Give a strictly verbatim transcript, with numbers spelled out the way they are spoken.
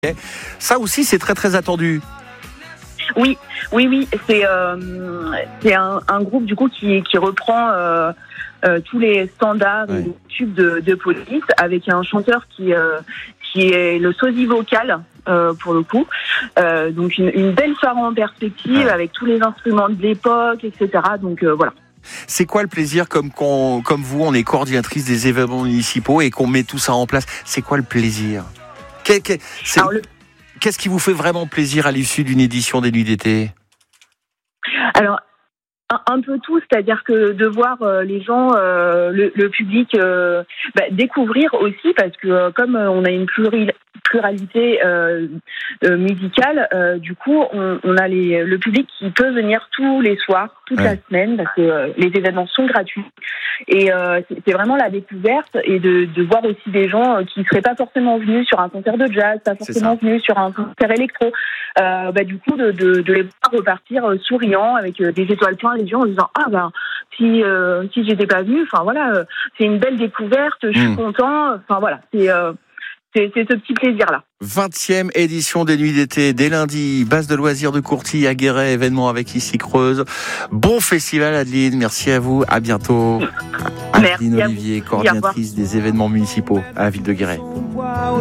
Ça aussi, c'est très très attendu. Oui, oui, oui, c'est euh, c'est un, un groupe du coup qui qui reprend euh, euh, tous les standards Ouais. et les tubes de, de police avec un chanteur qui euh, qui est le sosie vocal euh, pour le coup. Euh, donc une, une belle soirée en perspective Ouais. avec tous les instruments de l'époque, et cetera. Donc euh, voilà. C'est quoi le plaisir comme qu'on, comme vous, on est coordinatrice des événements municipaux et qu'on met tout ça en place? C'est quoi le plaisir? Qu'est- qu'est- c'est- Alors, le- Qu'est-ce qui vous fait vraiment plaisir à l'issue d'une édition des Nuits d'été? alors un, un peu tout, c'est-à-dire que de voir euh, les gens, euh, le, le public euh, bah, découvrir aussi, parce que euh, comme euh, on a une pluri- pluralité euh, euh, musicale, euh, du coup on, on a les, le public qui peut venir tous les soirs, toute Ouais. la semaine, parce que euh, les événements sont gratuits. Et euh, c'est, c'est vraiment la découverte et de, de voir aussi des gens euh, qui ne seraient pas forcément venus sur un concert de jazz, pas forcément venus sur un concert électro. Euh, bah, du coup, de, de, de les voir repartir euh, souriants avec euh, des étoiles plein les yeux en disant ah ben si euh, si j'étais pas venu, enfin voilà, euh, c'est une belle découverte, je suis Mmh. content. Enfin voilà, c'est euh, c'est, c'est ce petit plaisir là. vingtième édition des Nuits d'été, dès lundi, base de loisirs de Courtille à Guéret, événement avec Ici Creuse. Bon festival Adeline, merci à vous, à bientôt. Merci Adeline à vous. Olivier, Au revoir. coordinatrice des événements municipaux à la ville de Guéret.